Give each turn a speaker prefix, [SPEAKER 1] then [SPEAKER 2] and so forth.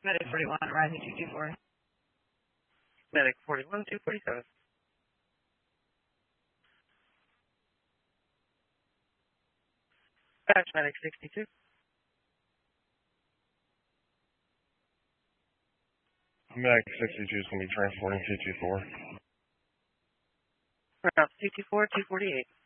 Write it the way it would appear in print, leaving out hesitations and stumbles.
[SPEAKER 1] Medic 41, Rising 224.
[SPEAKER 2] Medic 41, 247. Patch Medic 62.
[SPEAKER 3] Medic 62 is going to be transporting 224.
[SPEAKER 2] Route 224, 248.